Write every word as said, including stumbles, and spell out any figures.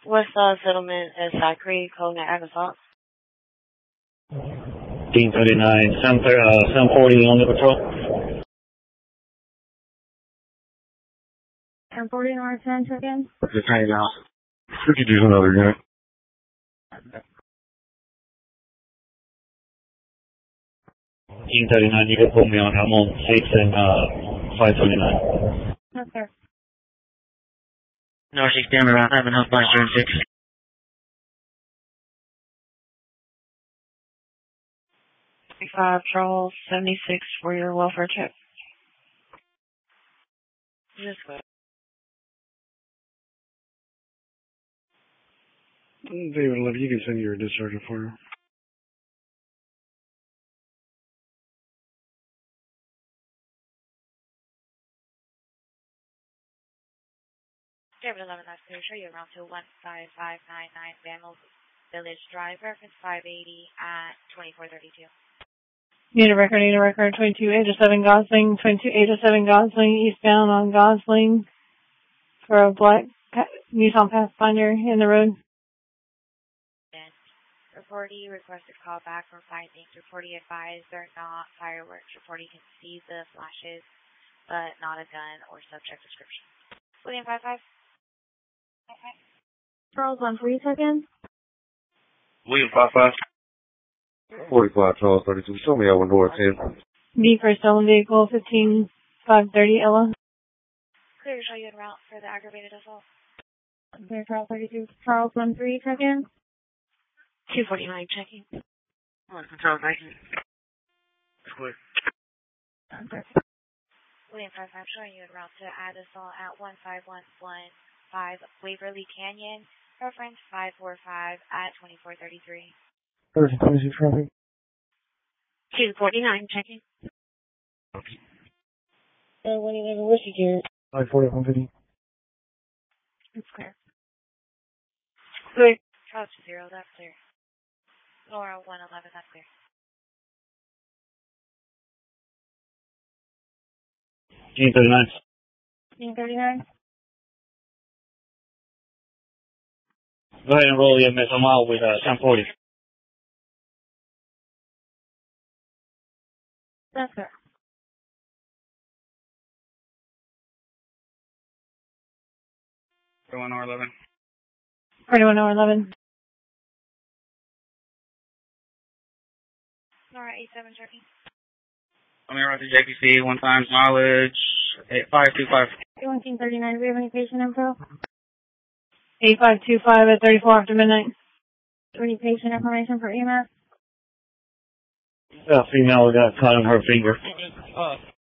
West Side Settlement at Zachary, Coleman, Arkansas. Team thirty-nine, seven forty on the patrol. ten forty North ten, check in. Just hanging out. We could use another unit. Team thirty-nine, you can pull me on. I'm on six and uh, five twenty-nine. Yes, sir. North six, damn around seven, help by turn six. five Charles, seventy-six for your welfare check. Just go. David Levy, you can send your discharge for her. David eleven, that's clear. Show you around to one five five nine nine Bamble Village Drive, reference five eighty at twenty-four thirty-two. Need a record, need a record. twenty-two eight oh seven Gosling, twenty-two eight oh seven Gosling, eastbound on Gosling for a black Nissan Pathfinder in the road. And reportee requested call back from findings. Reportee advised they're not fireworks. Reportee can see the flashes, but not a gun or subject description. William five five. Okay. Charles one, three seconds. William five five. forty-five Charles thirty-two. Show me out one door ten. B for stolen vehicle, fifteen five thirty Ella. Clear to show you en route for the aggravated assault. Clear Charles thirty-two. Charles one, three seconds. two forty-nine checking. Oh, Charles nineteen. Clear. William five five showing you en route to add assault at one five one one five Waverly Canyon, reference five four five at twenty-four thirty-three. thirty twenty-six traffic. two forty-nine checking. Uh, what do you have a whiskey here? five forty, one fifty. It's clear. Clear. Charles to zero, that's clear. Laura one eleven, that's clear. Team thirty-nine. Team thirty-nine. Go ahead and roll your miss. I'm out with uh, ten forty. That's clear. thirty-one R eleven. thirty-one hour eleven. Laura eight seven checking. I'm here at the J P C, one times mileage, eight five two five. one Team thirty-nine, do we have any patient info? eight five two five at thirty-four after midnight. Any patient information for E M S? Yeah, female got caught on her finger. Uh,